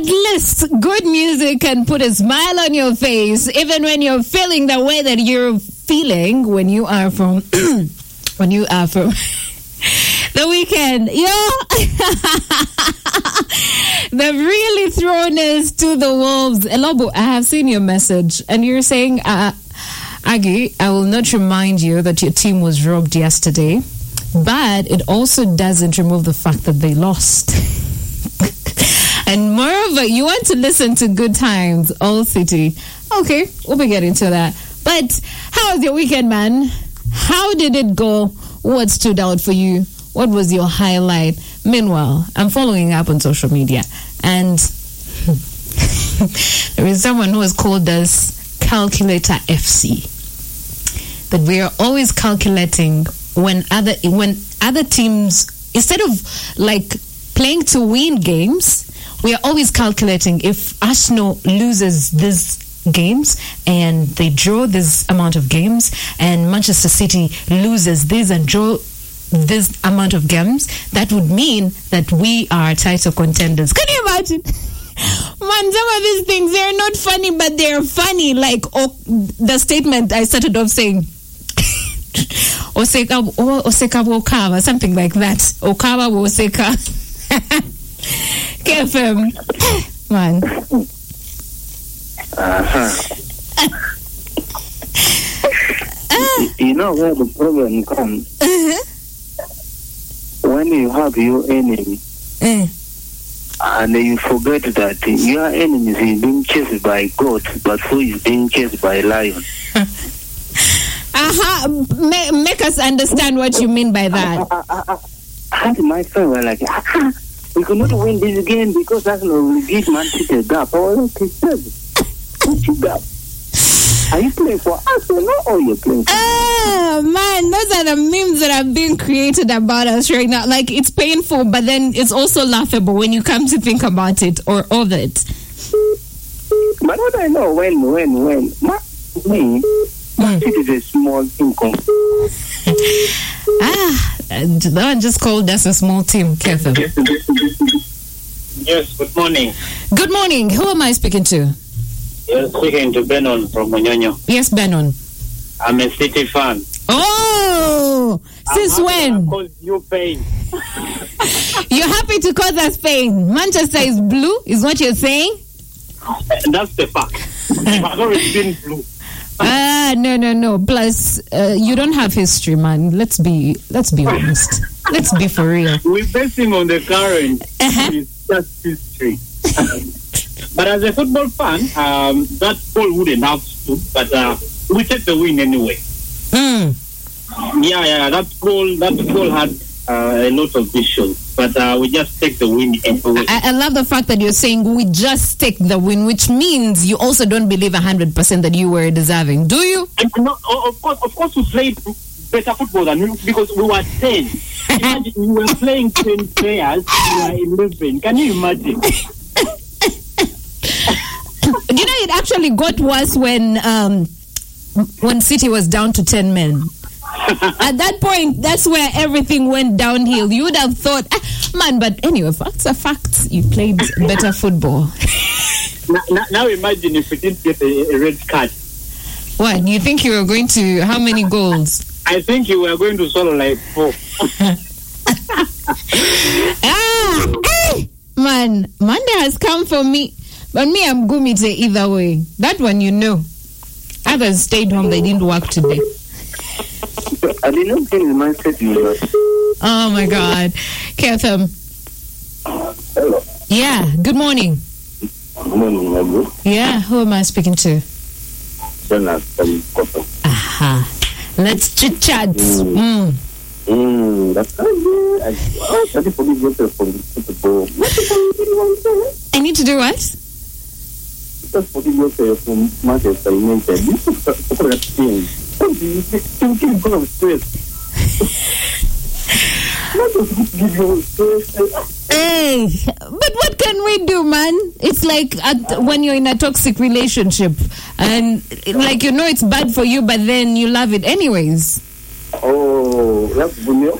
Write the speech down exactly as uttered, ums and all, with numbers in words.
At least good music can put a smile on your face, even when you're feeling the way that you're feeling when you are from when you are from the weekend. Yeah, they've really thrown us to the wolves. Elobo, I have seen your message, and you're saying, uh, Aggie, I will not remind you that your team was robbed yesterday, but it also doesn't remove the fact that they lost. And moreover, you want to listen to Good Times, All City. Okay, we'll be getting to that. But how was your weekend, man? How did it go? What stood out for you? What was your highlight? Meanwhile, I'm following up on social media, and there is someone who has called us Calculator F C. That we are always calculating when other when other teams, instead of like playing to win games, we are always calculating if Arsenal loses this games and they draw this amount of games, and Manchester City loses this and draw this amount of games, that would mean that we are title contenders. Can you imagine? Man, some of these things, they're not funny, but they're funny. Like oh, the statement I started off saying, Oseka Oseka Okawa, something like that. Okawa Oseka. K F M. Man. Uh-huh. uh, you know where the problem comes? Uh-huh. When you have your enemy uh. and you forget that your enemy is being chased by goat, but who is being chased by lion? Uh-huh. Ma- make us understand what you mean by that. I, I, I, I had my friend were like, ah, we could not win this game because Arsenal will give Man City a gap. Oh, okay, what you got? Are you playing for Arsenal or you're playing for Oh, man, those are the memes that are being created about us right now. Like, it's painful, but then it's also laughable when you come to think about it or of it. But what I know, when, when, when, my, me, Man City is a small team. ah, that one just called us a small team, Kevin. Yes, good morning. Good morning. Who am I speaking to? You're speaking to Benon from Monyonyo. Yes, Benon. I'm a City fan. Oh, since I'm when? Cause you pain. You're happy to cause us pain. Manchester is blue, is what you're saying? That's the fact. I've always been blue. Ah, no, no, no. Plus, uh, you don't have history, man. Let's be, let's be honest. Let's be for real. We're basing on the current. Uh-huh. It's just history. But as a football fan, um, that goal wouldn't have to. But uh, we take the win anyway. Mm. Yeah, yeah. That goal, that goal had uh, a lot of issues, but uh, we just take the win anyway. I, I love the fact that you're saying we just take the win, which means you also don't believe a hundred percent that you were deserving, do you? And no, of course, of course, we played better football than you because we were ten. Imagine we were playing ten players, we were eleven. Can you imagine? You know, it actually got worse when um, when City was down to ten men. At that point, that's where everything went downhill. You would have thought, ah, man, but anyway, facts are facts. You played better football. now, now, now imagine if we didn't get a, a red card. What, you think you were going to, how many goals? I think you were going to solo like four. ah, hey, man, Monday has come for me. But me, I'm Gumite either way. That one, you know. Others stayed home, they didn't work today. I did not get the mindset you were. Oh my God. K F M. Hello. Yeah, good morning. Good morning, my bro. Yeah, who am I speaking to? Jonas from Koto. Aha. Let's chit chat. Mm. Mm. Mm, that's good. I, I tried to forgive yourself from the football. I need to do what? Just forgive yourself from Manchester United. This is a thing. You keep going stress. Hey, but what can we do, man? It's like at, when you're in a toxic relationship and like you know it's bad for you, but then you love it anyways. Oh, that's good.